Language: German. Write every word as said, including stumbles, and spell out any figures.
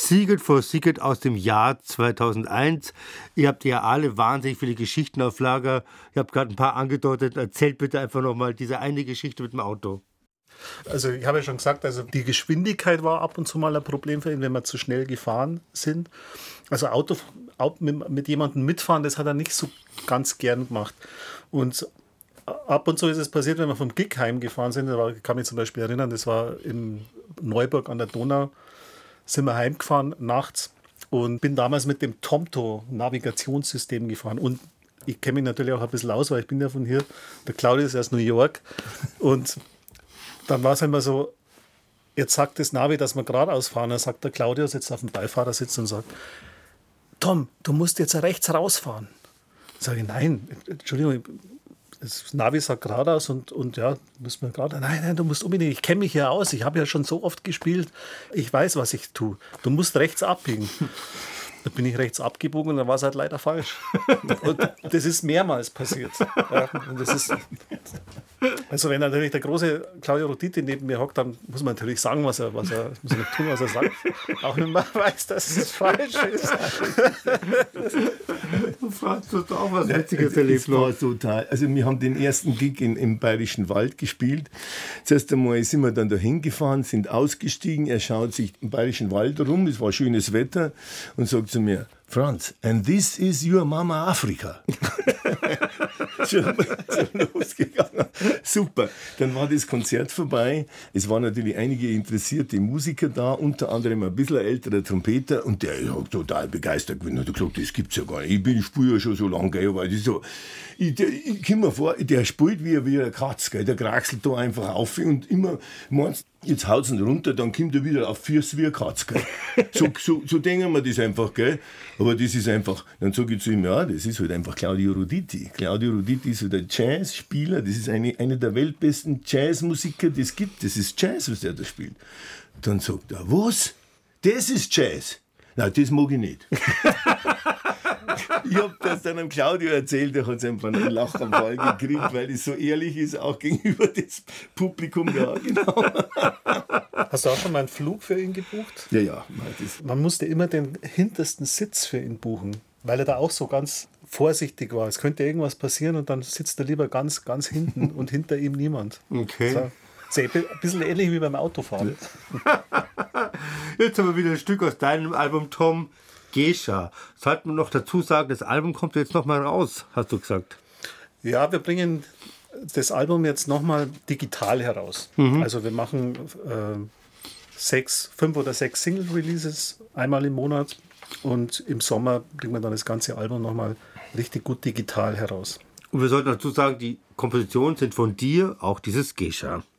Secret for Secret aus dem Jahr zweitausendeins. Ihr habt ja alle wahnsinnig viele Geschichten auf Lager. Ihr habt gerade ein paar angedeutet. Erzählt bitte einfach nochmal diese eine Geschichte mit dem Auto. Also ich habe ja schon gesagt, also die Geschwindigkeit war ab und zu mal ein Problem für ihn, wenn wir zu schnell gefahren sind. Also Auto, mit, mit jemandem mitfahren, das hat er nicht so ganz gern gemacht. Und ab und zu ist es passiert, wenn wir vom Gig heimgefahren sind, da kann mich zum Beispiel erinnern, das war in Neuburg an der Donau, sind wir heimgefahren nachts und bin damals mit dem Tomto-Navigationssystem gefahren. Und ich kenne mich natürlich auch ein bisschen aus, weil ich bin ja von hier, der Claudio ist aus New York. Und dann war es immer so, jetzt sagt das Navi, dass wir geradeaus fahren. Dann sagt der Claudio, sitzt auf dem Beifahrersitz und sagt, Tom, du musst jetzt rechts rausfahren. Dann sage ich, nein, Entschuldigung, das Navi sagt geradeaus und, und ja, müssen wir gerade. Nein, nein, du musst unbedingt, ich kenne mich ja aus, ich habe ja schon so oft gespielt, ich weiß, was ich tue. Du musst rechts abbiegen. Da bin ich rechts abgebogen und dann war es halt leider falsch. Und das ist mehrmals passiert. Ja, und das ist, also wenn natürlich der große Claudio Roditi neben mir hockt, dann muss man natürlich sagen, was er, was er, muss er nicht tun, was er sagt. Auch wenn man weiß, dass es falsch ist. Franz, du hast auch was Witziges erlebt. War total. Also wir haben den ersten Gig in, im Bayerischen Wald gespielt. Zuerst einmal sind wir dann da hingefahren, sind ausgestiegen. Er schaut sich im Bayerischen Wald rum, es war schönes Wetter und sagt zu mir, Franz, and this is your Mama Afrika. schon, schon losgegangen. Super. Dann war das Konzert vorbei. Es waren natürlich einige interessierte Musiker da, unter anderem ein bisschen ein älterer Trompeter und der ist total begeistert gewesen. Er hat gesagt, das gibt's ja gar nicht. Ich bin spiele ja schon so lange, gell, aber das ist so. Ich, der, ich komm mir vor, der spielt wie, wie ein Katz, gell. Der kraxelt da einfach auf und immer meinst, jetzt haut's ihn runter, dann kommt er wieder auf Füße wie ein Katz, gell. So, so, so denken wir das einfach, gell. Aber das ist einfach, dann sage ich zu ihm, ja, das ist halt einfach Claudio Roditi. Claudio Roditi ist halt ein Jazzspieler, das ist eine, eine der weltbesten Jazzmusiker, die es gibt. Das ist Jazz, was der da spielt. Dann sagt er, was? Das ist Jazz? Nein, das mag ich nicht. Ich habe das dann am Claudio erzählt, der hat es einfach einen Lachanfall gekriegt, weil das so ehrlich ist, auch gegenüber das Publikum. Ja, genau. Hast du auch schon mal einen Flug für ihn gebucht? Ja, ja. Das Man musste immer den hintersten Sitz für ihn buchen, weil er da auch so ganz vorsichtig war. Es könnte irgendwas passieren und dann sitzt er lieber ganz, ganz hinten und hinter ihm niemand. Okay. So. Ein bisschen ähnlich wie beim Autofahren. Jetzt haben wir wieder ein Stück aus deinem Album, Tom, Gescha. Sollte man noch dazu sagen, das Album kommt jetzt noch mal raus, hast du gesagt. Ja, wir bringen das Album jetzt noch mal digital heraus. Mhm. Also wir machen äh, sechs, fünf oder sechs Single-Releases einmal im Monat und im Sommer bringen wir dann das ganze Album noch mal richtig gut digital heraus. Und wir sollten dazu sagen, die Kompositionen sind von dir, auch dieses Gescha.